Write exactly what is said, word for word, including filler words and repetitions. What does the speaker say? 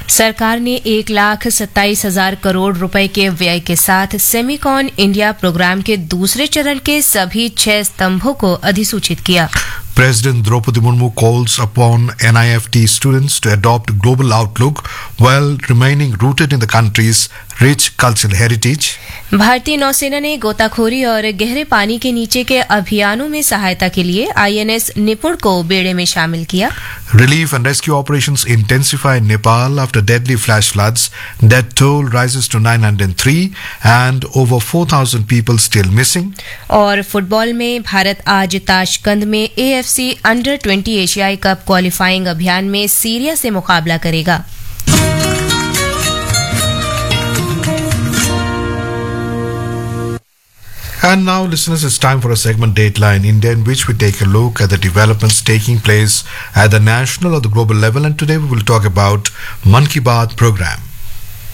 सरकार ने एक लाख सत्ताईस हजार करोड़ रुपए के व्यय के साथ सेमिकॉन इंडिया प्रोग्राम के दूसरे चरण के सभी छह स्तंभों को अधिसूचित किया। President Draupadi Murmu calls upon N I F T students to adopt global outlook while remaining rooted in the country's rich cultural heritage. भारतीय नौसेना ने गोताखोरी और गहरे पानी के नीचे के अभियानों में सहायता के लिए आई एन एस निपुण को बेड़े में शामिल किया। Relief and rescue operations intensify in Nepal after deadly flash floods. Death toll rises to nine hundred three and over four thousand people still missing. और फुटबॉल में भारत आज ताशकंद में A F C under twenty एशियाई cup qualifying अभियान में Syria से मुकाबला करेगा। And now, listeners, it's time for a segment Dateline India, in which we take a look at the developments taking place at the national or the global level. And today we will talk about Mann Ki Baat program.